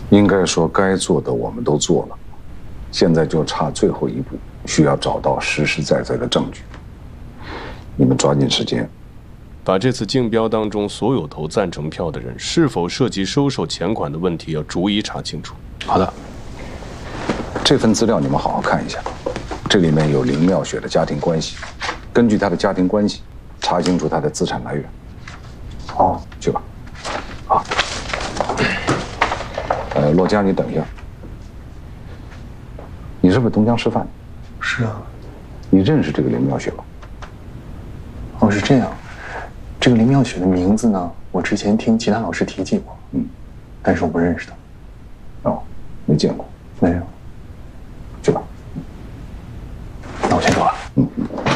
应该说，该做的我们都做了，现在就差最后一步，需要找到实实在在的证据。你们抓紧时间， 把这次竞标当中所有投赞成票的人是否涉及收受钱款的问题要逐一查清楚。 好的。 这份资料你们好好看一下，这里面有林妙雪的家庭关系，根据她的家庭关系，查清楚她的资产来源。好，去吧。好。骆家，你等一下。你是不是东江师范？ 是啊。 你认识这个林妙雪吗？ 哦，是这样。这个林妙雪的名字呢，我之前听其他老师提起过，但是我不认识她。 哦，没见过。 没有。